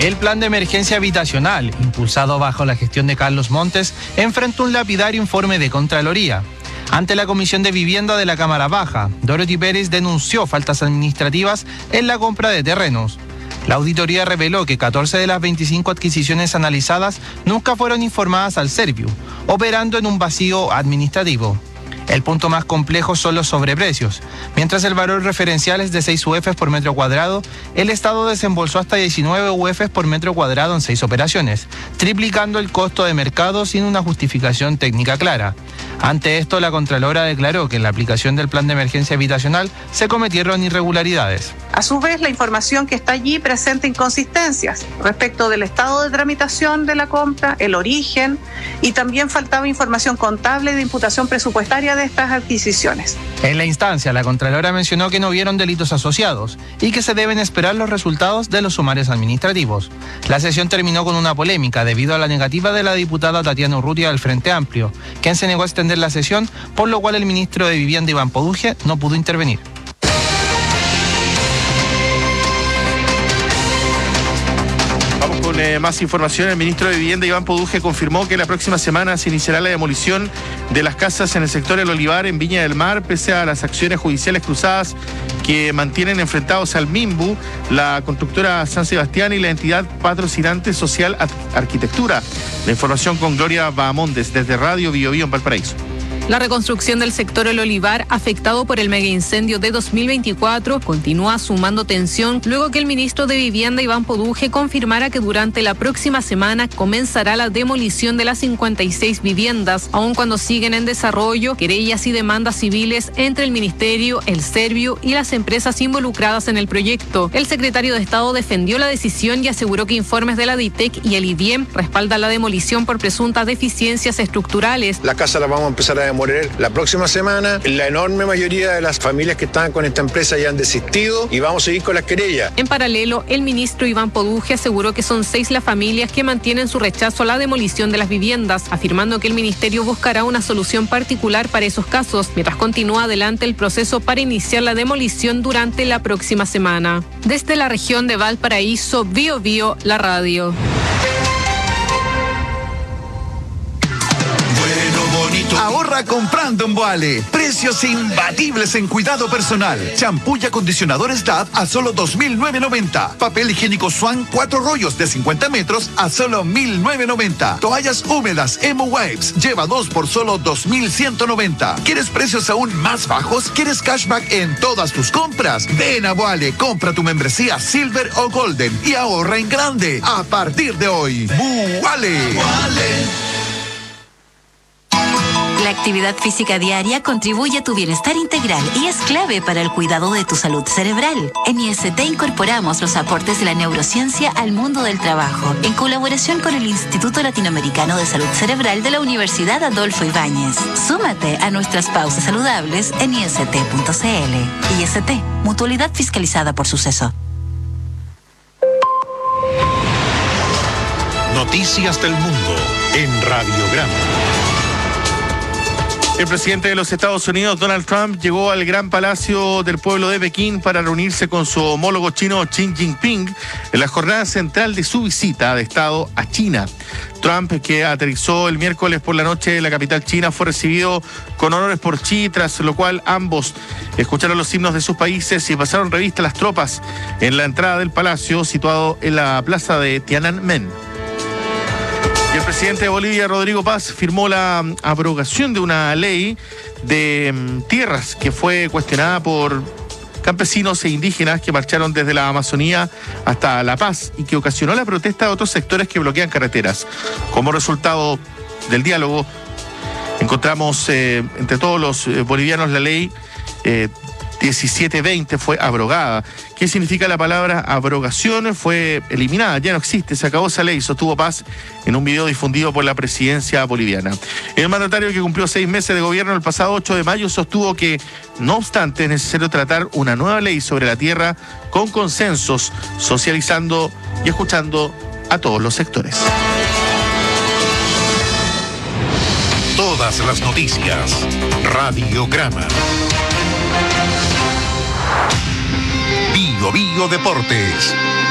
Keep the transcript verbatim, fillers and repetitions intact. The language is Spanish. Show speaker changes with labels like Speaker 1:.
Speaker 1: El plan de emergencia habitacional, impulsado bajo la gestión de Carlos Montes, enfrentó un lapidario informe de Contraloría. Ante la Comisión de Vivienda de la Cámara Baja, Dorothy Pérez denunció faltas administrativas en la compra de terrenos. La auditoría reveló que catorce de las veinticinco adquisiciones analizadas nunca fueron informadas al Serviu, operando en un vacío administrativo. El punto más complejo son los sobreprecios. Mientras el valor referencial es de seis U Fs por metro cuadrado, el Estado desembolsó hasta diecinueve U Fs por metro cuadrado en seis operaciones, triplicando el costo de mercado sin una justificación técnica clara. Ante esto, la Contralora declaró que en la aplicación del plan de emergencia habitacional se cometieron irregularidades.
Speaker 2: A su vez, la información que está allí presenta inconsistencias respecto del estado de tramitación de la compra, el origen, y también faltaba información contable de imputación presupuestaria de estas adquisiciones.
Speaker 1: En la instancia, la Contralora mencionó que no vieron delitos asociados y que se deben esperar los resultados de los sumarios administrativos. La sesión terminó con una polémica debido a la negativa de la diputada Tatiana Urrutia del Frente Amplio, quien se negó a extender la sesión, por lo cual el ministro de Vivienda Iván Poduje no pudo intervenir.
Speaker 3: Con eh, más información, el ministro de Vivienda Iván Poduje confirmó que la próxima semana se iniciará la demolición de las casas en el sector El Olivar en Viña del Mar, pese a las acciones judiciales cruzadas que mantienen enfrentados al MIMBU, la constructora San Sebastián y la entidad patrocinante Social Arquitectura. La información con Gloria Bahamondes desde Radio Bio Bio en Valparaíso.
Speaker 4: La reconstrucción del sector El Olivar, afectado por el megaincendio de dos mil veinticuatro, continúa sumando tensión luego que el ministro de Vivienda Iván Poduje confirmara que durante la próxima semana comenzará la demolición de las cincuenta y seis viviendas, aun cuando siguen en desarrollo querellas y demandas civiles entre el ministerio, el Serviu y las empresas involucradas en el proyecto. El secretario de Estado defendió la decisión y aseguró que informes de la DITEC y el I D I E M respaldan la demolición por presuntas deficiencias estructurales.
Speaker 5: La casa la vamos a empezar a morir la próxima semana. La enorme mayoría de las familias que estaban con esta empresa ya han desistido y vamos a seguir con las querellas.
Speaker 4: En paralelo, el ministro Iván Poduje aseguró que son seis las familias que mantienen su rechazo a la demolición de las viviendas, afirmando que el ministerio buscará una solución particular para esos casos, mientras continúa adelante el proceso para iniciar la demolición durante la próxima semana. Desde la región de Valparaíso, Bio Bio, la radio.
Speaker 6: Ahorra comprando en Boale. Precios imbatibles en cuidado personal. Champú y acondicionadores D A V a solo dos mil novecientos noventa. Papel higiénico Swan cuatro rollos de cincuenta metros a solo mil novecientos noventa. Toallas húmedas Emo Wipes lleva dos por solo dos mil ciento noventa. ¿Quieres precios aún más bajos? ¿Quieres cashback en todas tus compras? Ven a Boale, compra tu membresía Silver o Golden y ahorra en grande. A partir de hoy, Boale.
Speaker 7: La actividad física diaria contribuye a tu bienestar integral y es clave para el cuidado de tu salud cerebral. En I S T incorporamos los aportes de la neurociencia al mundo del trabajo, en colaboración con el Instituto Latinoamericano de Salud Cerebral de la Universidad Adolfo Ibáñez. Súmate a nuestras pausas saludables en I S T punto C L. I S T, mutualidad fiscalizada por Suceso.
Speaker 8: Noticias del mundo en Radiograma.
Speaker 3: El presidente de los Estados Unidos, Donald Trump, llegó al Gran Palacio del Pueblo de Pekín para reunirse con su homólogo chino Xi Jinping en la jornada central de su visita de Estado a China. Trump, que aterrizó el miércoles por la noche en la capital china, fue recibido con honores por Xi, tras lo cual ambos escucharon los himnos de sus países y pasaron revista a las tropas en la entrada del palacio, situado en la plaza de Tiananmen. Y el presidente de Bolivia, Rodrigo Paz, firmó la abrogación de una ley de um, tierras que fue cuestionada por campesinos e indígenas que marcharon desde la Amazonía hasta La Paz y que ocasionó la protesta de otros sectores que bloquean carreteras. Como resultado del diálogo, encontramos eh, entre todos los eh, bolivianos la ley eh, diecisiete veinte fue abrogada. ¿Qué significa la palabra abrogación? Fue eliminada, ya no existe, se acabó esa ley, sostuvo Paz en un video difundido por la presidencia boliviana. El mandatario, que cumplió seis meses de gobierno el pasado ocho de mayo, sostuvo que, no obstante, es necesario tratar una nueva ley sobre la tierra con consensos, socializando y escuchando a todos los sectores.
Speaker 8: Todas las noticias. Radiograma. Bio Bio Deportes.